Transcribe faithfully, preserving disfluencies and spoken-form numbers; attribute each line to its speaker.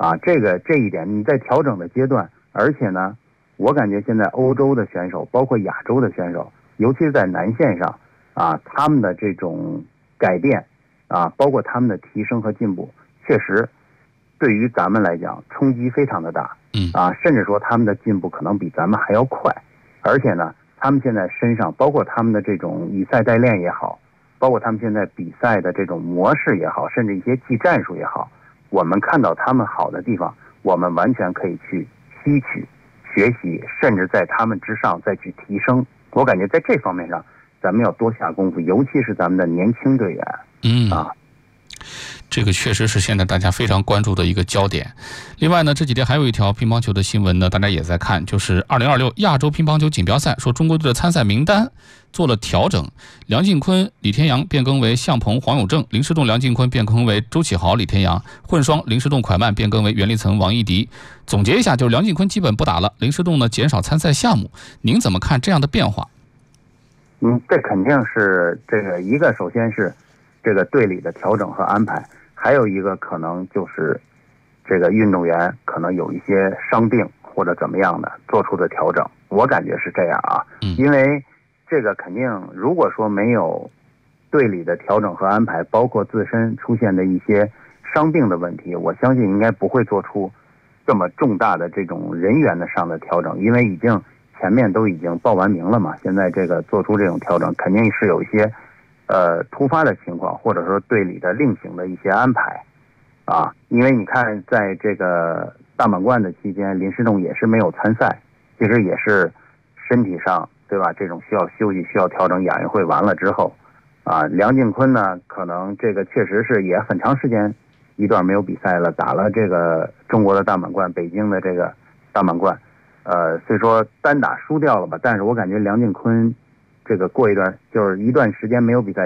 Speaker 1: 啊，这个这一点你在调整的阶段，而且呢，我感觉现在欧洲的选手，包括亚洲的选手，尤其是在南线上啊，他们的这种改变啊，包括他们的提升和进步，确实对于咱们来讲冲击非常的大，
Speaker 2: 嗯
Speaker 1: 啊，甚至说他们的进步可能比咱们还要快，而且呢，他们现在身上包括他们的这种以赛代练也好，包括他们现在比赛的这种模式也好，甚至一些技战术也好，我们看到他们好的地方，我们完全可以去吸取、学习，甚至在他们之上再去提升。我感觉在这方面上，咱们要多下功夫，尤其是咱们的年轻队员。
Speaker 2: 嗯
Speaker 1: 啊，
Speaker 2: 这个确实是现在大家非常关注的一个焦点。另外呢，这几天还有一条乒乓球的新闻呢，大家也在看，就是二零二六亚洲乒乓球锦标赛，说中国队的参赛名单做了调整，梁靖昆、李天阳变更为向鹏、黄永正，林诗栋、梁靖昆变更为周启豪、李天阳，混双林诗栋、蒯曼变更为袁立岑、王艺迪。总结一下，就是梁靖昆基本不打了，林诗栋呢减少参赛项目。您怎么看这样的变化？
Speaker 1: 嗯，这肯定是这个一个，首先是这个队里的调整和安排，还有一个可能就是这个运动员可能有一些伤病或者怎么样的做出的调整，我感觉是这样啊。
Speaker 2: 嗯，
Speaker 1: 因为这个肯定如果说没有队里的调整和安排，包括自身出现的一些伤病的问题，我相信应该不会做出这么重大的这种人员的上的调整，因为已经前面都已经报完名了嘛，现在这个做出这种调整，肯定是有一些呃突发的情况，或者说队里的另行的一些安排啊。因为你看，在这个大满贯的期间，林诗栋也是没有参赛，其实也是身体上对吧，这种需要休息、需要调整。亚运会完了之后啊，梁靖昆呢，可能这个确实是也很长时间一段没有比赛了，打了这个中国的大满贯、北京的这个大满贯。呃，虽说单打输掉了吧，但是我感觉梁靖昆这个过一段就是一段时间没有比赛